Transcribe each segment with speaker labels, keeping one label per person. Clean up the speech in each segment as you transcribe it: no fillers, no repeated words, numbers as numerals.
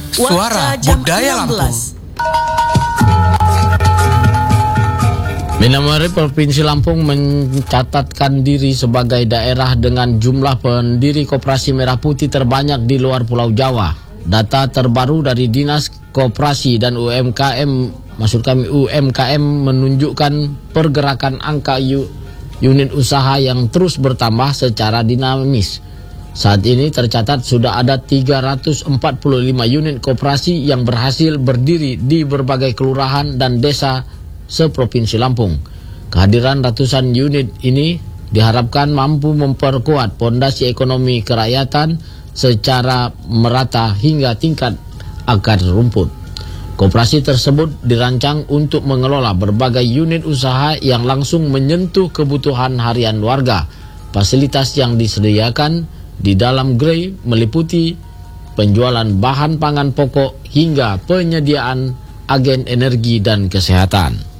Speaker 1: Suara Budaya Lampung.
Speaker 2: Minamari Provinsi Lampung mencatatkan diri sebagai daerah dengan jumlah pendiri Koperasi Merah Putih terbanyak di luar Pulau Jawa. Data terbaru dari Dinas Koperasi dan UMKM, maksud kami UMKM, menunjukkan pergerakan angka unit usaha yang terus bertambah secara dinamis. Saat ini tercatat sudah ada 345 unit koperasi yang berhasil berdiri di berbagai kelurahan dan desa seprovinsi Lampung. Kehadiran ratusan unit ini diharapkan mampu memperkuat fondasi ekonomi kerakyatan secara merata hingga tingkat akar rumput. Koperasi tersebut dirancang untuk mengelola berbagai unit usaha yang langsung menyentuh kebutuhan harian warga. Fasilitas yang disediakan di dalam gerai meliputi penjualan bahan pangan pokok hingga penyediaan agen energi dan kesehatan.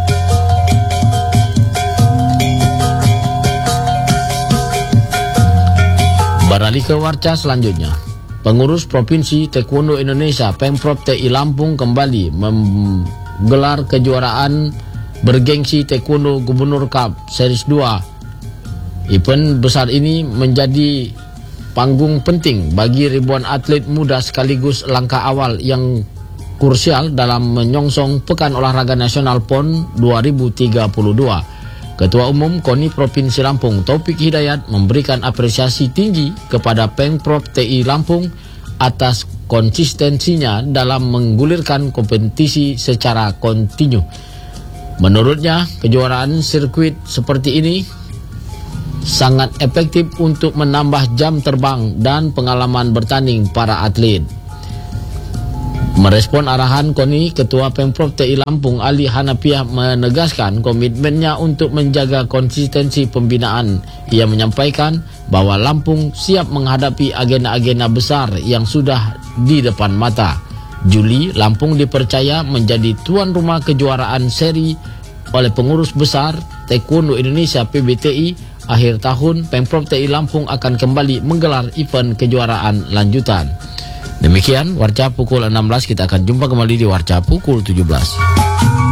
Speaker 2: Beralih ke warca selanjutnya. Pengurus Provinsi Taekwondo Indonesia Pemprov TI Lampung kembali menggelar kejuaraan bergengsi Taekwondo Gubernur Cup Series 2. Event besar ini menjadi panggung penting bagi ribuan atlet muda sekaligus langkah awal yang krusial dalam menyongsong Pekan Olahraga Nasional PON 2032. Ketua Umum KONI Provinsi Lampung Taufik Hidayat memberikan apresiasi tinggi kepada Pemprov TI Lampung atas konsistensinya dalam menggulirkan kompetisi secara kontinu. Menurutnya, kejuaraan sirkuit seperti ini sangat efektif untuk menambah jam terbang dan pengalaman bertanding para atlet. Merespon arahan KONI, Ketua Pemprov TI Lampung Ali Hanafiah menegaskan komitmennya untuk menjaga konsistensi pembinaan. Ia menyampaikan bahwa Lampung siap menghadapi agenda-agenda besar yang sudah di depan mata. Juli, Lampung dipercaya menjadi tuan rumah kejuaraan seri oleh pengurus besar Taekwondo Indonesia PBTI. Akhir tahun, Pemprov TI Lampung akan kembali menggelar event kejuaraan lanjutan. Demikian Warca pukul 16, kita akan jumpa kembali di Warca pukul 17.